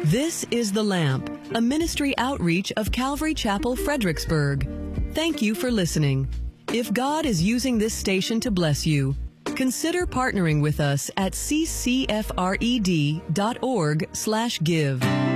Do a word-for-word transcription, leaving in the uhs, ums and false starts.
This is The Lamp, a ministry outreach of Calvary Chapel, Fredericksburg. Thank you for listening. If God is using this station to bless you, consider partnering with us at c c f r e d dot org slash give.